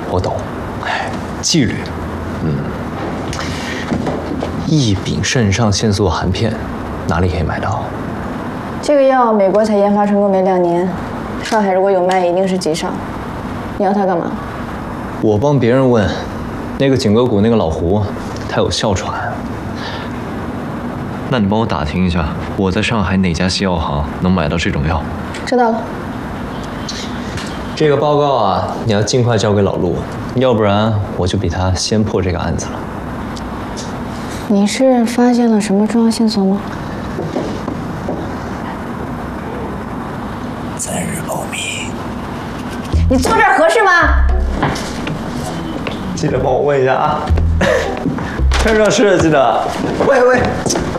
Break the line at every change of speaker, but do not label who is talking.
我懂，纪律，异丙肾上腺素含片，哪里可以买到？
这个药美国才研发成功没2年，上海如果有卖，一定是极少。你要它干嘛？
我帮别人问，那个颈额骨那个老胡，他有哮喘。那你帮我打听一下，我在上海哪家西药行能买到这种药？
知道了。
这个报告啊，你要尽快交给老陆，要不然我就比他先破这个案子了。
你是发现了什么重要线索吗？
暂日保密。
你坐这儿合适吗？
记得帮我问一下啊。趁热吃，记得。喂。